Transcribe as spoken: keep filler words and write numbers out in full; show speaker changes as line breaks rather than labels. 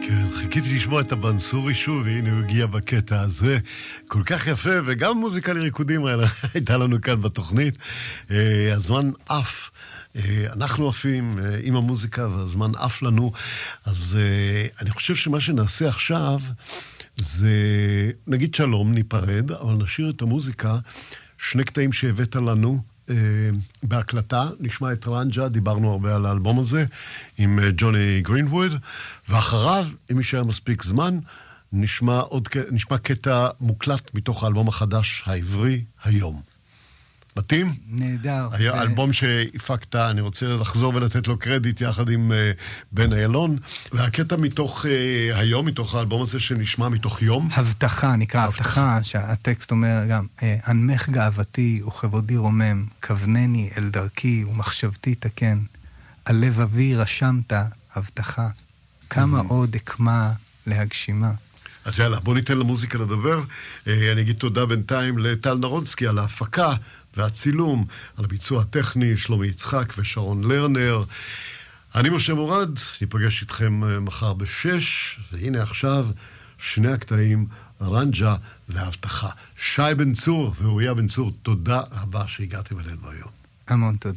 חיכיתי לשמוע את הבנסורי שוב, והנה הוא הגיע בקטע הזה, כל כך יפה, וגם מוזיקה לריקודים הייתה לנו כאן בתוכנית. הזמן עף, אנחנו עפים עם המוזיקה, והזמן עף לנו, אז אני חושב שמה שנעשה עכשיו, זה נגיד שלום, ניפרד, אבל נשאיר את המוזיקה, שני קטעים שהבאת לנו, בהקלטה, נשמע את רנג'ה, דיברנו הרבה על האלבום הזה, עם ג'וני גרינווד, ואחריו, אם יישאר מספיק זמן, נשמע, עוד, נשמע קטע מוקלט מתוך האלבום החדש, העברי, היום. מתאים?
נהדר.
האלבום שהפקת, אני רוצה לחזור ולתת לו קרדיט יחד עם uh, בן איילון, והקטע מתוך uh, היום, מתוך האלבום הזה שנשמע מתוך יום.
הבטחה, נקרא הבטחה, שהטקסט אומר גם, הנמך גאוותי וכבודי רומם, כוונני אל דרכי ומחשבתי תקן, על לב אבי רשמת הבטחה, כמה עוד אקמה להגשימה.
אז יאללה, בוא ניתן למוזיקה לדבר. אני אגיד תודה בינתיים לטל נרונסקי על ההפקה והצילום, על הביצוע הטכני, שלומי יצחק ושרון לרנר. אני משה מורד, ניפגש איתכם מחר בשש, והנה עכשיו שני הקטעים, רנג'ה והבטחה. שי בן צור ואוריה בן צור, תודה רבה שהגעתם אלינו היום.
המון תודה.